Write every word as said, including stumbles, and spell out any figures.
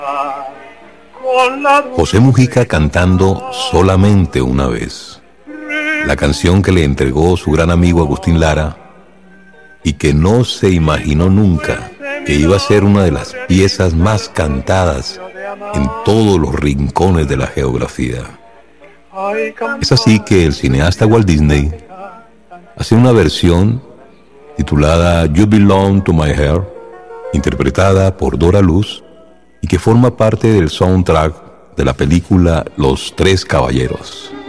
José Mujica cantando Solamente una vez, la canción que le entregó su gran amigo Agustín Lara y que no se imaginó nunca que iba a ser una de las piezas más cantadas en todos los rincones de la geografía. Es así que el cineasta Walt Disney hace una versión titulada You Belong to My Heart, interpretada por Dora Luz, y que forma parte del soundtrack de la película Los Tres Caballeros.